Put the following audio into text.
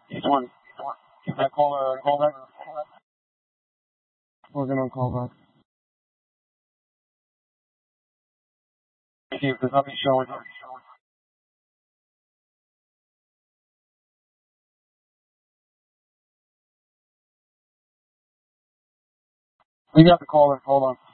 One. Keep that caller call back. Working on call back. See if there's nothing showing. We got the caller. Hold on.